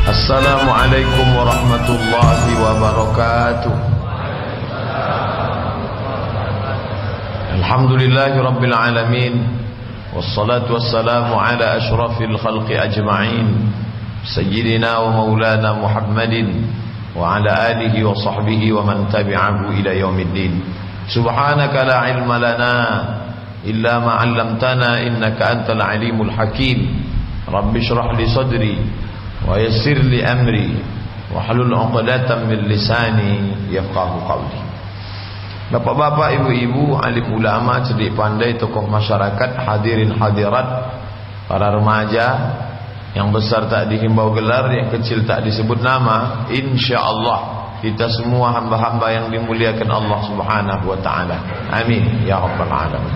Assalamualaikum warahmatullahi wabarakatuh. Alhamdulillahi rabbil alamin, wassalatu wassalamu ala ashrafil khalqi ajma'in, sayyidina wa maulana Muhammadin wa ala alihi wa sahbihi wa man tabi'ahu ila yaumiddin. Subhanaka la ilma lana illa ma 'allamtana innaka antal alimul hakim. Rabbi shrah li sadri wa yassir li amri wa halul 'uqdatam min lisani yafqahu qawli. Bapak-bapak, ibu-ibu, alim ulama, cerdik pandai, tokoh masyarakat, hadirin hadirat, para remaja, yang besar tak dihimbau gelar, yang kecil tak disebut nama, insyaallah kita semua hamba-hamba yang dimuliakan Allah Subhanahu wa taala. Amin ya rabbal alamin.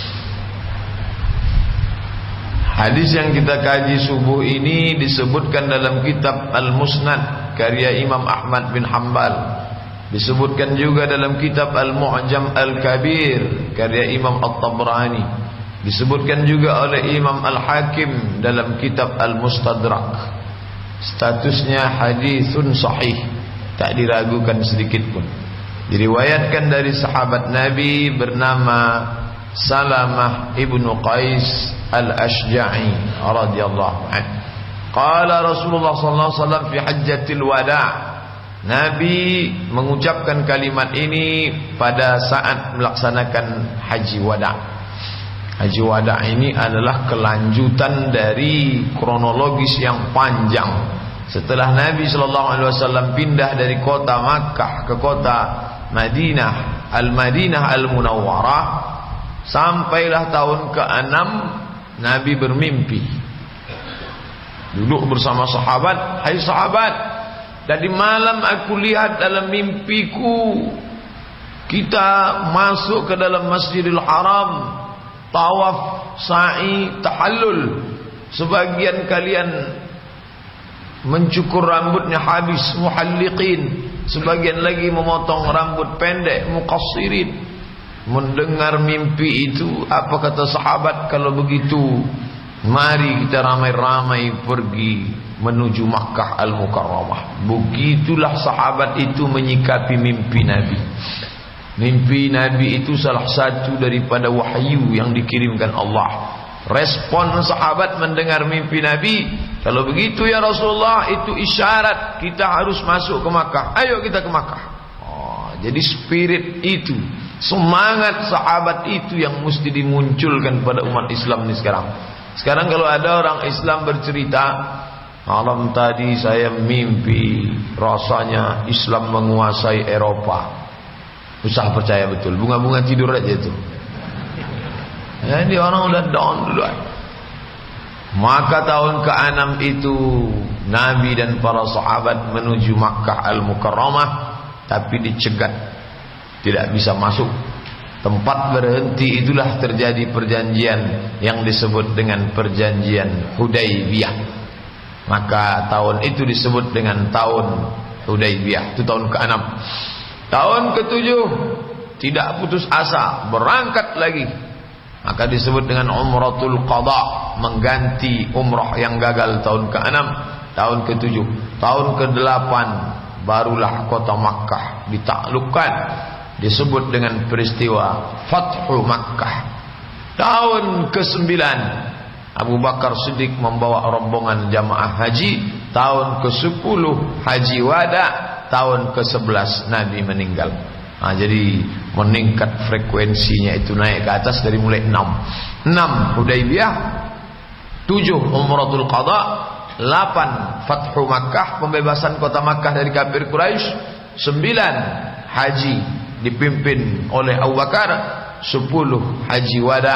Hadis yang kita kaji subuh ini disebutkan dalam kitab Al-Musnad karya Imam Ahmad bin Hanbal. Disebutkan juga dalam kitab Al-Mu'jam Al-Kabir karya Imam At-Tabrani. Disebutkan juga oleh Imam Al-Hakim dalam kitab Al-Mustadrak. Statusnya hadisun sahih, tak diragukan sedikit pun. Diriwayatkan dari sahabat Nabi bernama Salamah ibnu Qais Al-Ashja'i radhiyallahu anhu. Qala Rasulullah sallallahu alaihi wasallam fi hajjatil wada'. Nabi mengucapkan kalimat ini pada saat melaksanakan haji wada'. Haji wada' ini adalah kelanjutan dari kronologis yang panjang. Setelah Nabi sallallahu alaihi wasallam pindah dari kota Makkah ke kota Madinah, Al-Madinah Al-Munawwarah, sampailah tahun ke-6 Nabi bermimpi. Duduk bersama sahabat, hai sahabat, tadi malam aku lihat dalam mimpiku kita masuk ke dalam Masjidil Haram, tawaf, sa'i, tahallul. Sebagian kalian mencukur rambutnya habis, muhalliqin. Sebagian lagi memotong rambut pendek, muqassirin. Mendengar mimpi itu, apa kata sahabat? Kalau begitu, mari kita ramai-ramai pergi menuju Makkah Al-Mukarramah. Begitulah sahabat itu menyikapi mimpi Nabi. Mimpi Nabi itu salah satu daripada wahyu yang dikirimkan Allah. Respon sahabat mendengar mimpi Nabi, kalau begitu ya Rasulullah, itu isyarat kita harus masuk ke Makkah. Ayo kita ke Makkah. Jadi spirit itu, semangat sahabat itu yang mesti dimunculkan pada umat Islam ini sekarang. Sekarang kalau ada orang Islam bercerita, malam tadi saya mimpi rasanya Islam menguasai Eropa, usah percaya betul, bunga-bunga tidur aja itu. Jadi orang udah down duluan. Maka tahun ke-6 itu Nabi dan para sahabat menuju Makkah Al-Mukarramah, tapi dicegat, tidak bisa masuk. Tempat berhenti itulah terjadi perjanjian yang disebut dengan perjanjian Hudaybiyah. Maka tahun itu disebut dengan tahun Hudaybiyah. Itu tahun ke-6. Tahun ke-7 tidak putus asa, berangkat lagi. Maka disebut dengan Umratul Qadha, mengganti umrah yang gagal tahun ke-6. Tahun ke-7, tahun ke-8 barulah kota Makkah ditaklukkan, disebut dengan peristiwa Fathu Makkah. Tahun ke-9 Abu Bakar Siddiq membawa rombongan jamaah haji. Tahun ke-10 haji wada. Tahun ke-11 Nabi meninggal. Jadi meningkat frekuensinya itu, naik ke atas dari mulai 6 Hudaybiyah, 7 Umratul Qadha, 8 Fathu Makkah, pembebasan kota Makkah dari kafir Quraisy, 9 haji dipimpin oleh Abu Bakar, 10 haji wada,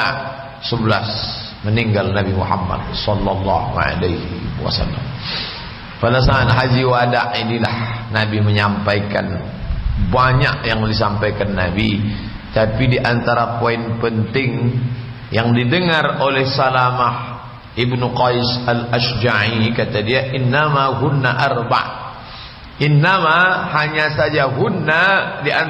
11 meninggal Nabi Muhammad sallallahu alaihi wasallam. Pada saat haji wada inilah Nabi menyampaikan banyak yang disampaikan Nabi, tapi di antara poin penting yang didengar oleh Salamah ibnu Qais Al-Ashja'i, kata dia, innama hunna arba'. Innama, hanya saja, hunna di antara